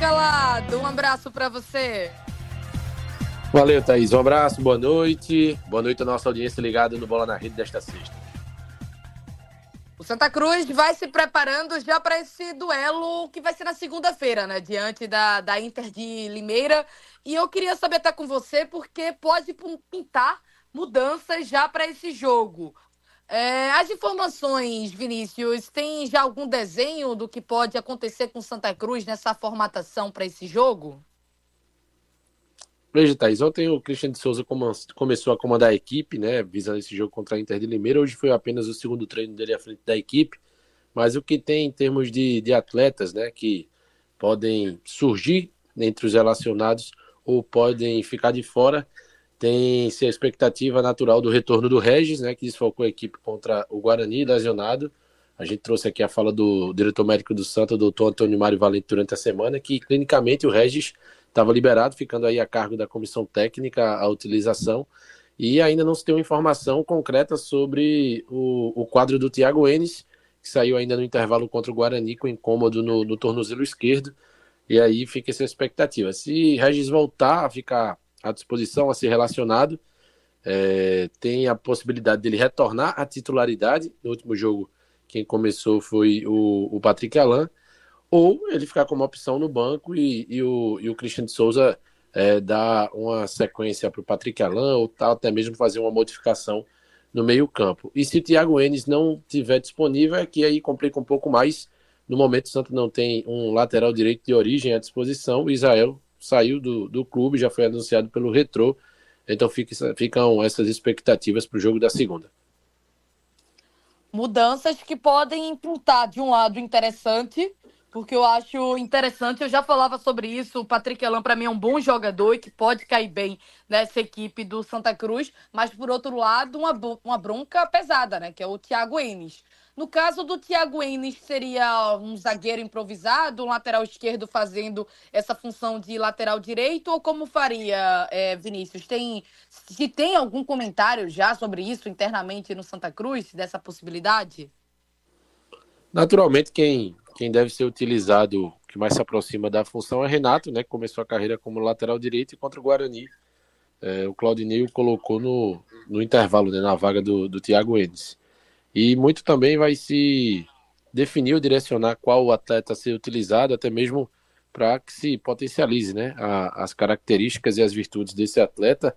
Calado, um abraço para você. Valeu, Thaís. Um abraço, boa noite. Boa noite à nossa audiência ligada no Bola na Rede desta sexta. O Santa Cruz vai se preparando já para esse duelo que vai ser na segunda-feira, né? Diante da Inter de Limeira. E eu queria saber até com você, porque pode pintar mudanças já para esse jogo. As informações, Vinícius, tem já algum desenho do que pode acontecer com Santa Cruz nessa formatação para esse jogo? Veja, Thaís, ontem o Christian de Souza começou a comandar a equipe, né, visando esse jogo contra a Inter de Limeira. Hoje foi apenas o segundo treino dele à frente da equipe, mas o que tem em termos de atletas, né, que podem surgir entre os relacionados ou podem ficar de fora, tem-se a expectativa natural do retorno do Regis, né, que desfalcou a equipe contra o Guarani, lesionado. A gente trouxe aqui a fala do diretor médico do Santa, o doutor Antônio Mário Valente, durante a semana, que clinicamente o Regis estava liberado, ficando aí a cargo da comissão técnica a utilização, e ainda não se tem uma informação concreta sobre o quadro do Thiago Enes, que saiu ainda no intervalo contra o Guarani com incômodo no tornozelo esquerdo, e aí fica essa expectativa. Se Regis voltar a ficar à disposição, a ser relacionado, tem a possibilidade dele retornar à titularidade. No último jogo, quem começou foi o Patrick Alain, ou ele ficar como opção no banco e o Christian de Souza dar uma sequência para o Patrick Alain, ou tal, até mesmo fazer uma modificação no meio campo. E se o Thiago Enes não estiver disponível, é que aí complica um pouco mais. No momento o Santos não tem um lateral direito de origem à disposição. O Israel saiu do clube, já foi anunciado pelo Retrô, então ficam essas expectativas para o jogo da segunda. Mudanças que podem imputar, de um lado, interessante, porque eu acho interessante, eu já falava sobre isso, o Patrick Alain para mim é um bom jogador e que pode cair bem nessa equipe do Santa Cruz, mas por outro lado, uma bronca pesada, né, que é o Thiago Enes. No caso do Thiago Enes, seria um zagueiro improvisado, um lateral esquerdo fazendo essa função de lateral direito, ou como faria, Vinícius? Se tem algum comentário já sobre isso internamente no Santa Cruz, dessa possibilidade? Naturalmente, quem deve ser utilizado, que mais se aproxima da função, é Renato, né, que começou a carreira como lateral direito, e contra o Guarani, o Claudinei o colocou no intervalo, né, na vaga do Thiago Enes. E muito também vai se definir ou direcionar qual atleta a ser utilizado, até mesmo para que se potencialize, né, as características e as virtudes desse atleta.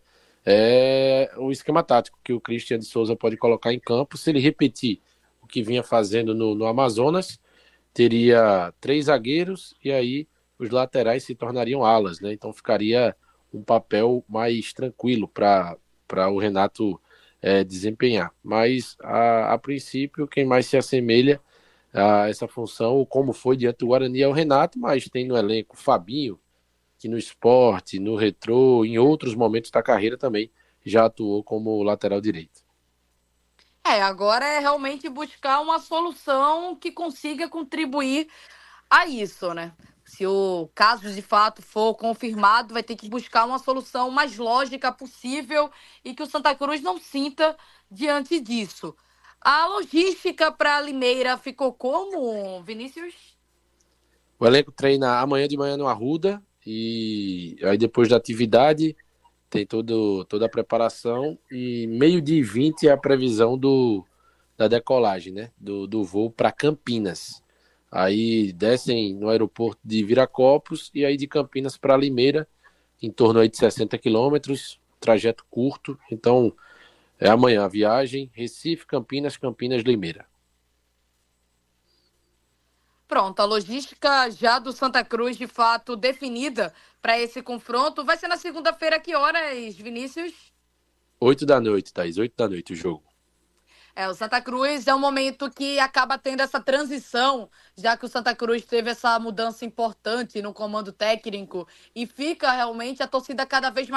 O esquema tático que o Christian de Souza pode colocar em campo. Se ele repetir o que vinha fazendo no Amazonas, teria 3 zagueiros e aí os laterais se tornariam alas, né? Então ficaria um papel mais tranquilo para o Renato desempenhar. Mas, a princípio, quem mais se assemelha a essa função, como foi diante do Guarani, é o Renato, mas tem no elenco o Fabinho, que no Sport, no Retrô, em outros momentos da carreira também já atuou como lateral direito. Agora é realmente buscar uma solução que consiga contribuir a isso, né? Se o caso de fato for confirmado, vai ter que buscar uma solução mais lógica possível e que o Santa Cruz não sinta diante disso. A logística para a Limeira ficou como, Vinícius? O elenco treina amanhã de manhã no Arruda e aí depois da atividade tem toda a preparação e 12h20 é a previsão da decolagem, né? Do voo para Campinas. Aí descem no aeroporto de Viracopos e aí de Campinas para Limeira, em torno aí de 60 quilômetros, trajeto curto. Então é amanhã a viagem, Recife, Campinas, Campinas, Limeira. Pronto, a logística já do Santa Cruz, de fato, definida para esse confronto. Vai ser na segunda-feira, que horas, Vinícius? 8 da noite, Thaís, 8 da noite o jogo. O Santa Cruz é um momento que acaba tendo essa transição, já que o Santa Cruz teve essa mudança importante no comando técnico e fica realmente a torcida cada vez mais